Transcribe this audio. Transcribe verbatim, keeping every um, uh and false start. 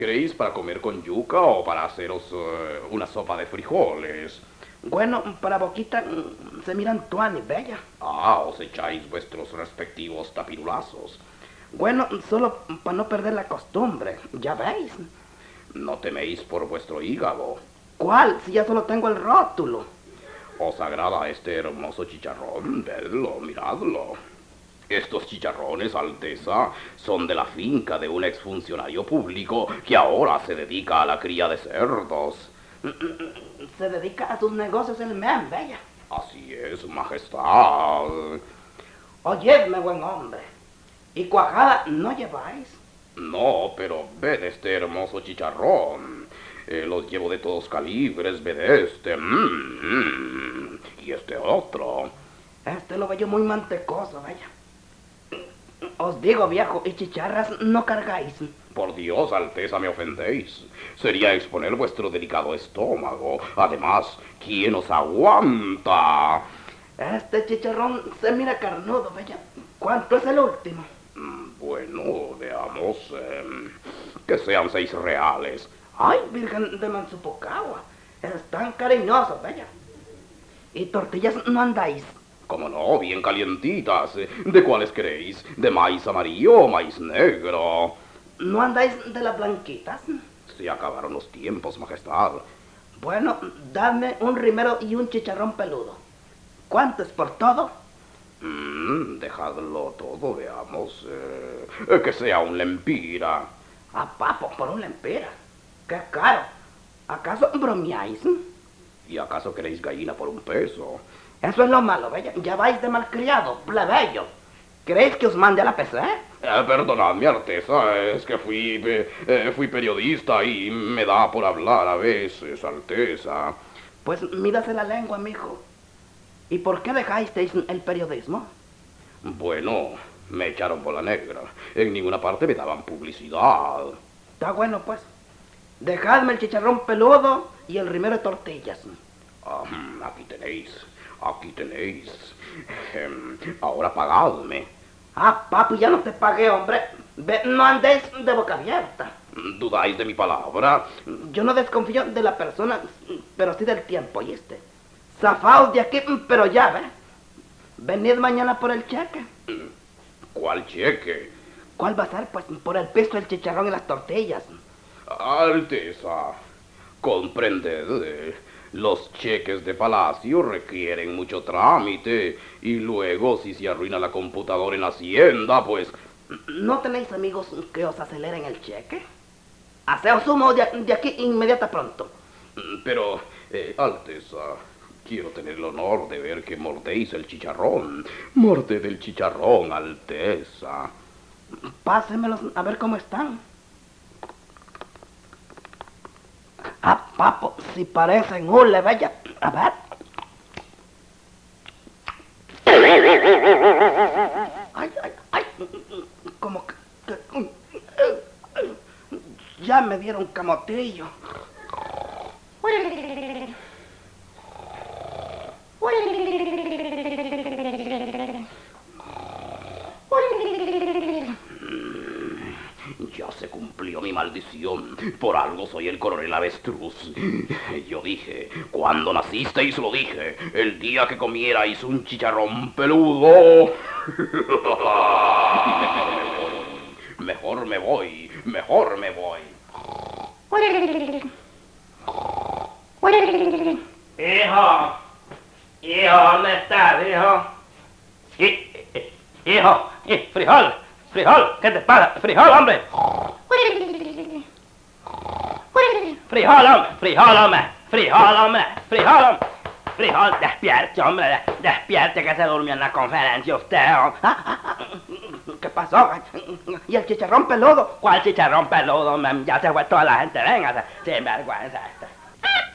¿Queréis para comer con yuca o para haceros eh, una sopa de frijoles? Bueno, para Boquita mm, se miran tuan y bella. Ah, os echáis vuestros respectivos tapirulazos. Bueno, solo para no perder la costumbre, ya veis. No teméis por vuestro hígado. ¿Cuál? Si ya solo tengo el rótulo. ¿Os agrada este hermoso chicharrón? Vedlo, miradlo. Estos chicharrones, Alteza, son de la finca de un exfuncionario público que ahora se dedica a la cría de cerdos. Se dedica a sus negocios el men, bella. Así es, majestad. Oyedme, buen hombre. ¿Y cuajada no lleváis? No, pero ved este hermoso chicharrón. Eh, los llevo de todos calibres, ved este. Mm, mm, y este otro. Este lo veo muy mantecoso, bella. Os digo, viejo, y chicharras no cargáis. Por Dios, Alteza, me ofendéis. Sería exponer vuestro delicado estómago. Además, ¿quién os aguanta? Este chicharrón se mira carnudo, bella. ¿Cuánto es el último? Mm, Bueno, veamos. eh, que sean seis reales. Ay, virgen de Mansupocagua. Están cariñosos, bella. ¿Y tortillas no andáis? Como no, bien calientitas. ¿De cuáles queréis? ¿De maíz amarillo o maíz negro? ¿No andáis de las blanquitas? Se acabaron los tiempos, majestad. Bueno, dame un rimero y un chicharrón peludo. ¿Cuánto es por todo? Mm, dejadlo todo, veamos. eh, que sea un lempira. A papo, por un lempira. ¡Qué caro! ¿Acaso bromeáis? ¿Y acaso queréis gallina por un peso? Eso es lo malo, bella. Ya vais de malcriado, plebeyo. ¿Queréis que os mande a la P C? Eh, perdonadme, Alteza, es que fui, eh, eh, fui periodista y me da por hablar a veces, Alteza. Pues mírase la lengua, mijo. ¿Y por qué dejasteis el periodismo? Bueno, me echaron por la negra. En ninguna parte me daban publicidad. Está bueno, pues. Dejadme el chicharrón peludo y el rimero de tortillas. Ah, aquí tenéis, aquí tenéis. Em, ahora pagadme. Ah, papu, ya no te pagué, hombre. Ve, no andéis de boca abierta. ¿Dudáis de mi palabra? Yo no desconfío de la persona, pero sí del tiempo, ¿oíste? Zafaos de aquí, pero ya, ¿ve? Venid mañana por el cheque. ¿Cuál cheque? ¿Cuál va a ser? Pues por el pisto, el chicharrón y las tortillas. Alteza, comprended, eh, los cheques de palacio requieren mucho trámite y luego si se arruina la computadora en Hacienda, pues... ¿No tenéis amigos que os aceleren el cheque? Haceos humo de, de aquí inmediata pronto. Pero, eh, Alteza, quiero tener el honor de ver que mordéis el chicharrón. Morded el chicharrón, Alteza. Pásemelos a ver cómo están. Ah, papo, si parecen hule, bella. A ver. Ay, ay, ay. Como que... que- ya me dieron camotillo. Ya se cumplió mi maldición. Por algo soy el coronel Avestruz. Yo dije, cuando nacisteis lo dije, el día que comierais un chicharrón peludo. Mejor me voy, mejor me voy. Hijo, hijo, ¿dónde estás, hijo? Hi- hi- Hijo, hi- frijol, frijol, ¿qué te pasa? Frijol, hombre. Frijol, hombre, frijol, hombre, frijol, hombre, frijol, hombre. Frijol, despierte, hombre, de- despierte que se durmió en la conferencia usted. oh. Ah, ah, ah, ¿Qué pasó? ¿Y el chicharrón peludo? ¿Cuál chicharrón peludo? mem? Ya se fue toda la gente, venga, sin vergüenza. Este.